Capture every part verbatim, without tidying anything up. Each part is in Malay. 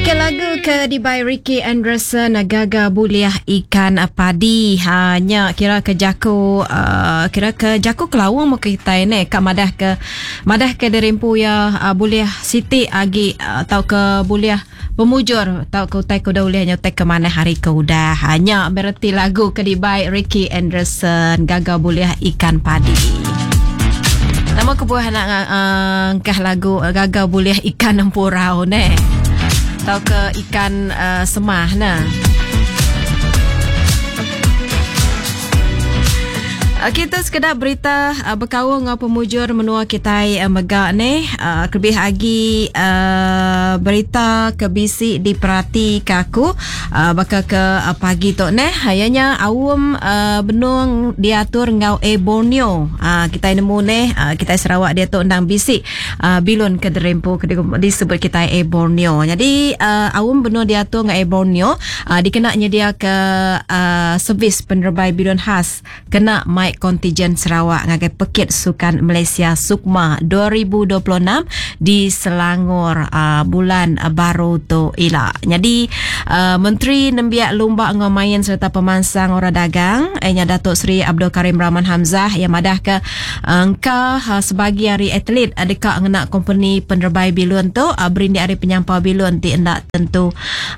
Okey, lagu ke di by Ricky Anderson, Gaga Buliah Ikan Padi. Hanya kira ke Jaku, uh, kira ke Jaku Kelawang mau kita ni kat madah ke madah ke derimpu ya uh, Buliah Siti agi uh, tau ke Buliah Pemujur tau ke utai kuda ulihnya utai ke mana hari ke udah. Hanya berarti lagu ke di by Ricky Anderson, Gaga Buliah Ikan Padi. Nama kebuah nak uh, ngkah lagu uh, Gaga Buliah Ikan Empurau ni. Atau ke ikan uh, semah nah. Okay, itu sekedar berita uh, berkawang dengan pemujur menua kita uh, megak ni. Uh, lebih lagi uh, berita kebisi diperhati kaku uh, bakal ke uh, pagi tu ni. Hayanya awam uh, benung diatur ngau e Borneo. Uh, kita nemu ni uh, kita Sarawak dia tu undang bisi uh, bilun ke derempu ke disebut kita e Borneo. Jadi uh, awam benung diatur ngau e Borneo uh, dikenaknya dia ke uh, servis penerbai bilun khas kena mic kontijen Sarawak ngagai Pekit Sukan Malaysia Sukma dua ribu dua puluh enam di Selangor uh, bulan uh, baru tu ila. Jadi uh, Menteri Nembiak Lumba Ngomayan serta Pemansang Orang Dagang ianya Datuk Seri Abdul Karim Rahman Hamzah yang madah ke engka uh, sebagai hari atlet uh, dekat ngena company penerbai bilun tu uh, berindi hari penyampau bilun ti hendak tentu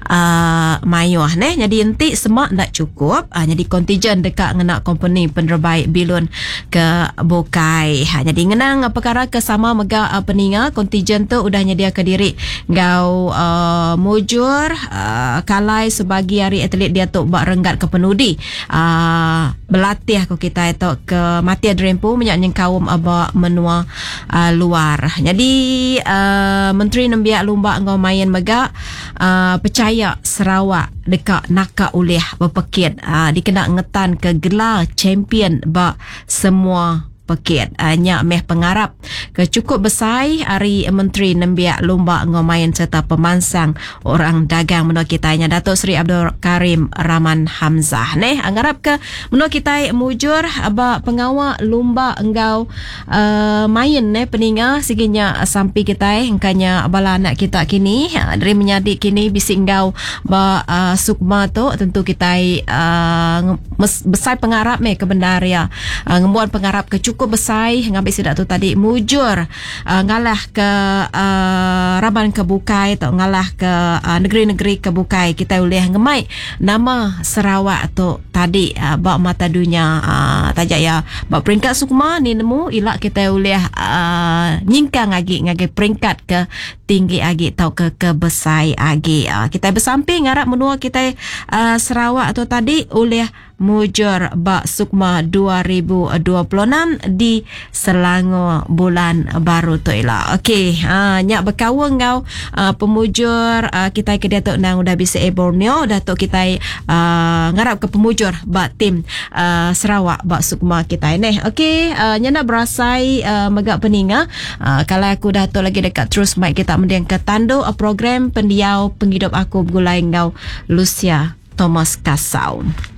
uh, mayuh neh. Jadi enti semak ndak cukup uh, jadi kontijen dekat ngena company penerbai bilun ke Bokai. Ha, jadi ngenang perkara kesama mega uh, peninga kontijen tu udah nyedia ke diri ngau uh, mujur uh, kalai sebagai hari atlet dia tu bak renggat ke penudi uh, berlatih ko kita itu ke mati drempu menyak nyengkaum aba menua uh, luar. Jadi uh, Menteri Nembiak Lumba ngau main mega uh, percaya Sarawak dekat nakak ulih berpekit uh, dikena ngetan ke gelar champion ba semua Pekit. Hanya meh pengarap ke cukup besar hari Menteri Nembiak Lumba Ngomayan serta Pemansang Orang Dagang menua kitanya Datuk Seri Abdul Karim Rahman Hamzah neh angarap ke menua kita mujur aba pengawal lumba engau uh, main neh peninga siginya sampai kita engkanya bala anak kita kini dari menyadik kini bising engau ba uh, Sukma tu tentu kita uh, besar pengarap meh ke bendaria uh, ngemuan pengarap ke cukup besar ngambil sidak tu tadi mujur uh, ngalah ke uh, Raban ke Bukai atau ngalah ke uh, negeri-negeri ke Bukai kita boleh ngemai nama Sarawak tu tadi uh, bak mata dunia uh, tajak ya bak peringkat Sukma ni nemu ilak kita boleh uh, nyingkang lagi ngagi peringkat ke tinggi lagi tau ke ke besar lagi uh, kita bersamping ngarap menua kita uh, Sarawak tu tadi oleh mujur bak Sukma dua ribu dua puluh enam di Selangor bulan baru tu ialah. Okey, ha nyak berkawang kau uh, pemujur uh, kita ke Datuk nang udah bisa e Borneo Datuk kita uh, ngarap ke pemujur bak tim uh, Sarawak bak Sukma kita ni. Okey, uh, nyana berasai uh, megak peninga uh, kalau aku Datuk lagi dekat terus mic kita mendiang ke tando uh, program pendiau penghidup aku bergulai ngau Lucia Thomas Kasau.